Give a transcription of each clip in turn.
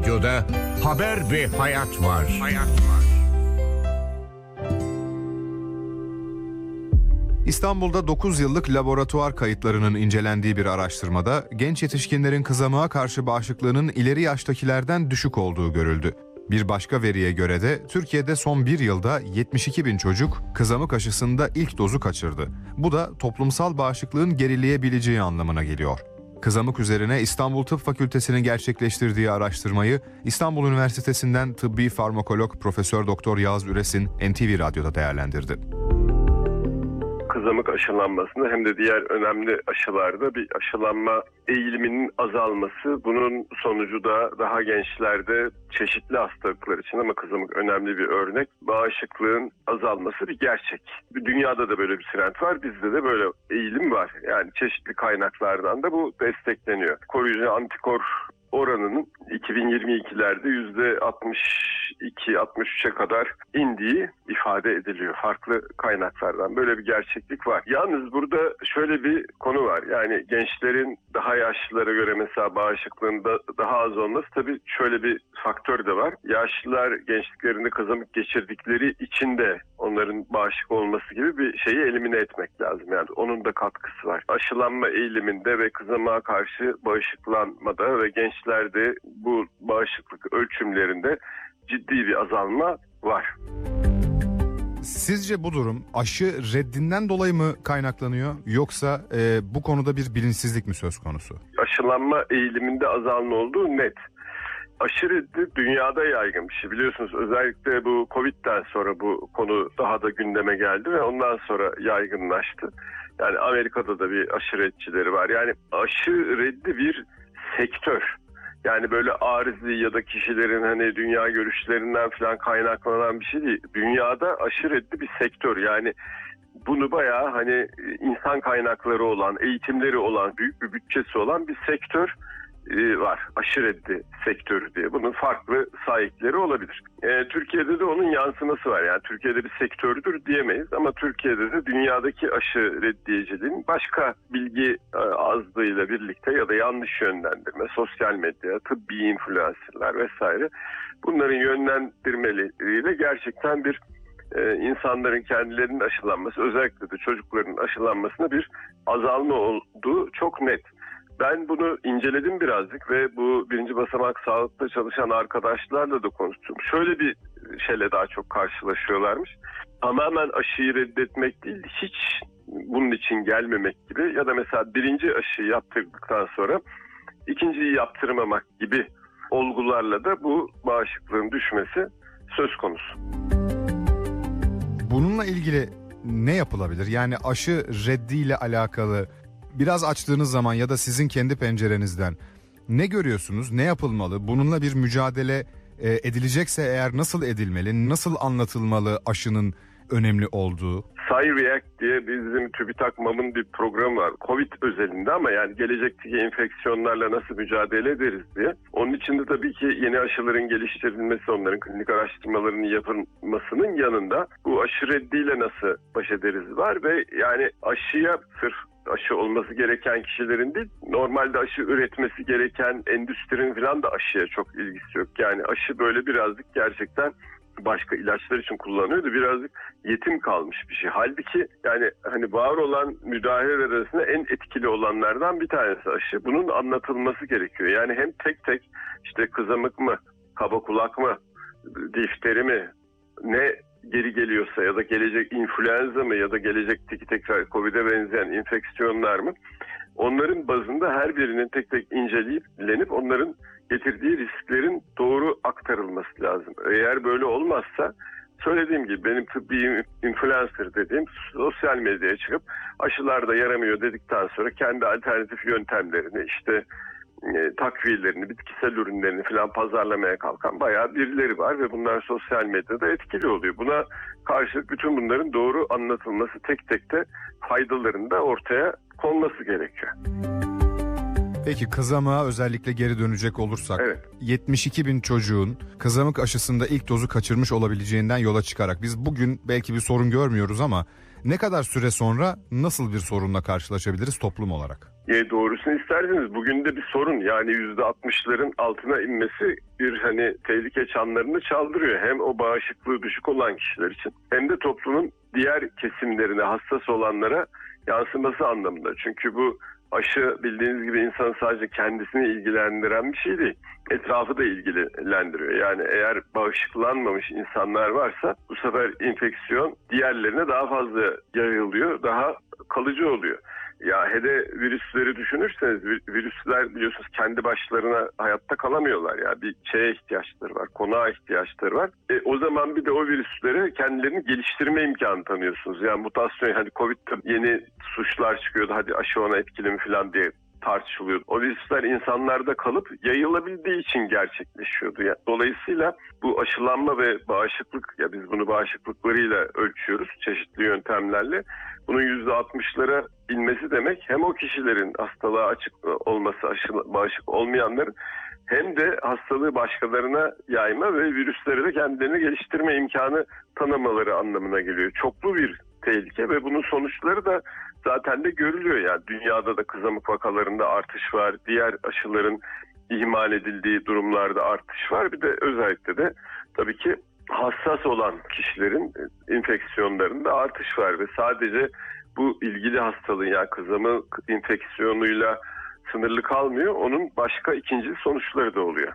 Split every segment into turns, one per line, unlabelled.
Radyo'da haber ve hayat var.
İstanbul'da 9 yıllık laboratuvar kayıtlarının incelendiği bir araştırmada genç yetişkinlerin kızamığa karşı bağışıklığının ileri yaştakilerden düşük olduğu görüldü. Bir başka veriye göre de Türkiye'de son bir yılda 72 bin çocuk kızamık aşısında ilk dozu kaçırdı. Bu da toplumsal bağışıklığın gerileyebileceği anlamına geliyor. Kızamık üzerine İstanbul Tıp Fakültesi'nin gerçekleştirdiği araştırmayı İstanbul Üniversitesi'nden tıbbi farmakolog Profesör Doktor Yağız Üresin NTV Radyo'da değerlendirdi.
Kızamık aşılanmasında hem de diğer önemli aşılarda bir aşılanma eğiliminin azalması, bunun sonucu da daha gençlerde çeşitli hastalıklar için, ama kızamık önemli bir örnek, bağışıklığın azalması bir gerçek. Dünyada da böyle bir trend var, bizde de böyle eğilim var. Yani çeşitli kaynaklardan da bu destekleniyor. Koruyucu antikor oranının 2022'lerde %62-63'e kadar indiği ifade ediliyor farklı kaynaklardan. Böyle bir gerçeklik var. Yalnız burada şöyle bir konu var. Yani gençlerin daha yaşlılara göre mesela bağışıklığında daha az olması, tabii şöyle bir faktör de var. Yaşlılar gençliklerinde kızamık geçirdikleri için de onların bağışık olması gibi bir şeyi elimine etmek lazım. Yani onun da katkısı var. Aşılanma eğiliminde ve kızamığa karşı bağışıklanmada ve gençlerde bu bağışıklık ölçümlerinde ciddi bir azalma var.
Sizce bu durum aşı reddinden dolayı mı kaynaklanıyor, yoksa bu konuda bir bilinçsizlik mi söz konusu?
Aşılanma eğiliminde azalma olduğu net. Aşı reddi dünyada yaygın bir şey. Biliyorsunuz özellikle bu Covid'den sonra bu konu daha da gündeme geldi ve ondan sonra yaygınlaştı. Yani Amerika'da da bir aşı reddçileri var. Yani aşı reddi bir sektör. Yani böyle arızi ya da kişilerin hani dünya görüşlerinden falan kaynaklanan bir şey değil. Dünyada aşı reddi bir sektör. Yani bunu bayağı hani insan kaynakları olan, eğitimleri olan, büyük bir bütçesi olan bir sektör var. Aşı reddi sektörü diye. Bunun farklı sahipleri olabilir. Türkiye'de de onun yansıması var. Yani Türkiye'de bir sektördür diyemeyiz ama Türkiye'de de dünyadaki aşı reddiyeciliğin başka bilgi azlığıyla birlikte ya da yanlış yönlendirme, sosyal medya, tıbbi influencerlar vesaire, bunların yönlendirmeleriyle gerçekten bir insanların kendilerinin aşılanması, özellikle de çocukların aşılanmasına bir azalma olduğu çok net. Ben bunu inceledim birazcık ve bu birinci basamak sağlıkta çalışan arkadaşlarla da konuştum. Şöyle bir şeyle daha çok karşılaşıyorlarmış. Tamamen aşıyı reddetmek değil, hiç bunun için gelmemek gibi ya da mesela birinci aşıyı yaptırdıktan sonra ikinciyi yaptırmamak gibi olgularla da bu bağışıklığın düşmesi söz konusu.
Bununla ilgili ne yapılabilir? Yani aşı reddiyle alakalı biraz açtığınız zaman ya da sizin kendi pencerenizden ne görüyorsunuz, ne yapılmalı? Bununla bir mücadele edilecekse eğer nasıl edilmeli, nasıl anlatılmalı aşının önemli olduğu?
Cyreact diye bizim TÜBİTAK-MAM'ın bir programı var. Covid özelinde ama yani gelecekteki enfeksiyonlarla nasıl mücadele ederiz diye. Onun için de tabii ki yeni aşıların geliştirilmesi, onların klinik araştırmalarının yapılmasının yanında bu aşı reddiyle nasıl baş ederiz var ve yani aşıya sırf aşı olması gereken kişilerin değil, normalde aşı üretmesi gereken endüstrinin falan da aşıya çok ilgisi yok. Yani aşı böyle birazcık gerçekten başka ilaçlar için kullanıyordu. Birazcık yetim kalmış bir şey. Halbuki yani hani var olan müdahaleler arasında en etkili olanlardan bir tanesi aşı. Bunun anlatılması gerekiyor. Yani hem tek tek işte kızamık mı, kaba kulak mı, difteri mi, ne geri geliyorsa ya da gelecek influenza mı ya da gelecekteki tekrar Covid'e benzeyen enfeksiyonlar mı? Onların bazında her birinin tek tek incelenip onların getirdiği risklerin doğru aktarılması lazım. Eğer böyle olmazsa söylediğim gibi benim tıbbi influencer dediğim sosyal medyaya çıkıp aşılar da yaramıyor dedikten sonra kendi alternatif yöntemlerini işte takviyelerini, bitkisel ürünlerini falan pazarlamaya kalkan bayağı birileri var ve bunlar sosyal medyada etkili oluyor. Buna karşılık bütün bunların doğru anlatılması, tek tek de faydalarının da ortaya konması gerekiyor.
Peki kızamığa özellikle geri dönecek olursak,
evet.
72 bin çocuğun kızamık aşısında ilk dozu kaçırmış olabileceğinden yola çıkarak biz bugün belki bir sorun görmüyoruz ama ne kadar süre sonra nasıl bir sorunla karşılaşabiliriz toplum olarak?
Doğrusunu isterseniz bugün de bir sorun, yani %60'ların altına inmesi bir tehlike çanlarını çaldırıyor. Hem o bağışıklığı düşük olan kişiler için hem de toplumun diğer kesimlerine, hassas olanlara yansıması anlamında. Çünkü bu aşı bildiğiniz gibi insanın sadece kendisini ilgilendiren bir şey değil. Etrafı da ilgilendiriyor. Yani eğer bağışıklanmamış insanlar varsa bu sefer enfeksiyon diğerlerine daha fazla yayılıyor, daha kalıcı oluyor. Ya hele virüsleri düşünürseniz, virüsler biliyorsunuz kendi başlarına hayatta kalamıyorlar. Ya bir şeye ihtiyaçları var, konağa ihtiyaçları var. O zaman bir de o virüsleri kendilerini geliştirme imkanı tanıyorsunuz. Yani mutasyon, Covid'de yeni suçlar çıkıyordu, hadi aşı ona etkili mi falan diye tartışılıyordu. O virüsler insanlarda kalıp yayılabildiği için gerçekleşiyordu. Yani dolayısıyla bu aşılanma ve bağışıklık, ya biz bunu bağışıklıklarıyla ölçüyoruz çeşitli yöntemlerle. Bunun %60'lara inmesi demek hem o kişilerin hastalığa açık olması, bağışık olmayanların, hem de hastalığı başkalarına yayma ve virüsleri de kendilerini geliştirme imkanı tanımaları anlamına geliyor. Çoklu bir tehlike ve bunun sonuçları da zaten de görülüyor. Yani dünyada da kızamık vakalarında artış var, diğer aşıların ihmal edildiği durumlarda artış var. Bir de özellikle de tabii ki hassas olan kişilerin enfeksiyonlarında artış var ve sadece bu ilgili hastalığın, yani kızamık enfeksiyonuyla sınırlı kalmıyor. Onun başka ikinci sonuçları da oluyor.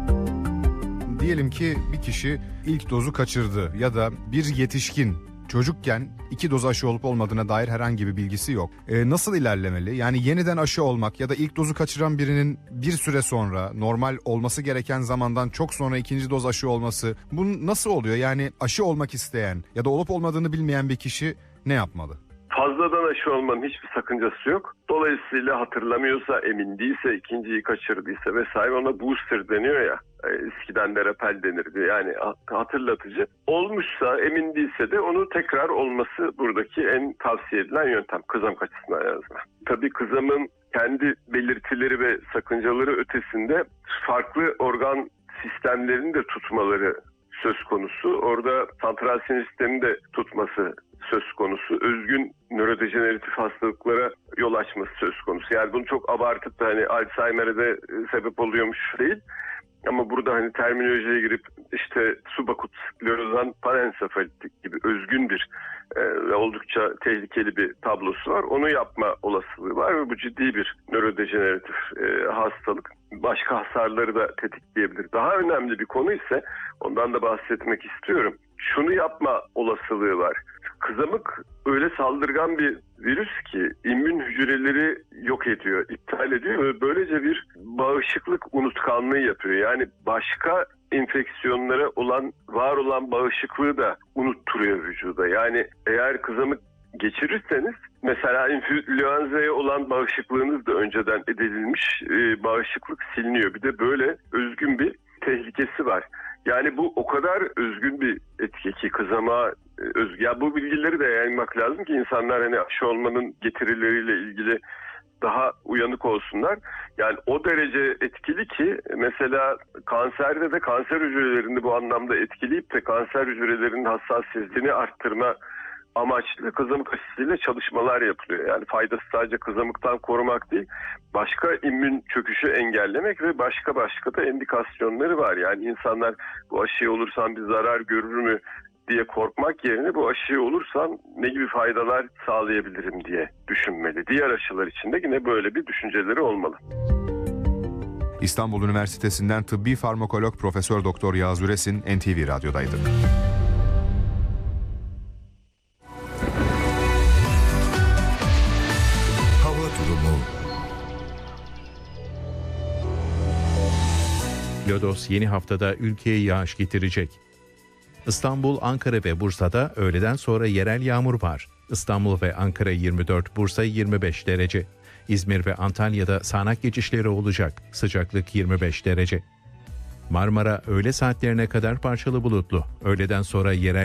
Diyelim ki bir kişi ilk dozu kaçırdı ya da bir yetişkin çocukken 2 doz aşı olup olmadığına dair herhangi bir bilgisi yok. Nasıl ilerlemeli? Yani yeniden aşı olmak ya da ilk dozu kaçıran birinin bir süre sonra normal olması gereken zamandan çok sonra 2. doz aşı olması, bu nasıl oluyor? Yani aşı olmak isteyen ya da olup olmadığını bilmeyen bir kişi ne yapmalı?
Fazladan aşı olmanın hiçbir sakıncası yok. Dolayısıyla hatırlamıyorsa, emin değilse, ikinciyi kaçırdıysa vesaire, ona booster deniyor ya. Eskiden de repel denirdi. Yani hatırlatıcı. Olmuşsa, emin değilse de onu tekrar olması buradaki en tavsiye edilen yöntem. Kızamık açısından en azından. Tabii kızamın kendi belirtileri ve sakıncaları ötesinde farklı organ sistemlerini de tutmaları söz konusu. Orada santral sinir sistemini de tutması söz konusu. Özgün nörodejeneratif hastalıklara yol açması söz konusu. Yani bunu çok abartıp da Alzheimer'e de sebep oluyormuş değil. Ama burada terminolojiye girip subakut sklerozan panensefalitik gibi özgün bir ve oldukça tehlikeli bir tablosu var. Onu yapma olasılığı var ve bu ciddi bir nörodejeneratif hastalık. Başka hasarları da tetikleyebilir. Daha önemli bir konu ise, ondan da bahsetmek istiyorum. Şunu yapma olasılığı var. Kızamık öyle saldırgan bir virüs ki immün hücreleri yok ediyor, iptal ediyor ve böylece bir bağışıklık unutkanlığı yapıyor. Yani başka enfeksiyonlara var olan bağışıklığı da unutturuyor vücuda. Yani eğer kızamık geçirirseniz, mesela influenza'ya olan bağışıklığınız da önceden edinilmiş bağışıklık siliniyor. Bir de böyle özgün bir tehlikesi var. Yani bu o kadar özgün bir etki ki kızamağa özgü. Ya bu bilgileri de yaymak lazım ki insanlar aşı olmanın getirileriyle ilgili daha uyanık olsunlar. Yani o derece etkili ki mesela kanserde de kanser hücrelerini bu anlamda etkileyip de kanser hücrelerinin hassasiyetini arttırma amaçlı kızamık aşısıyla çalışmalar yapılıyor. Yani faydası sadece kızamıktan korumak değil, başka immün çöküşü engellemek ve başka da indikasyonları var. Yani insanlar bu aşıyı olursam bir zarar görür mü diye korkmak yerine bu aşıyı olursam ne gibi faydalar sağlayabilirim diye düşünmeli. Diğer aşılar için de yine böyle bir düşünceleri olmalı.
İstanbul Üniversitesi'nden tıbbi farmakolog Profesör Doktor Yağız Üresin NTV Radyo'daydı.
Lodos yeni haftada ülkeye yağış getirecek. İstanbul, Ankara ve Bursa'da öğleden sonra yerel yağmur var. İstanbul ve Ankara 24, Bursa 25 derece. İzmir ve Antalya'da sağanak geçişleri olacak. Sıcaklık 25 derece. Marmara öğle saatlerine kadar parçalı bulutlu. Öğleden sonra yerel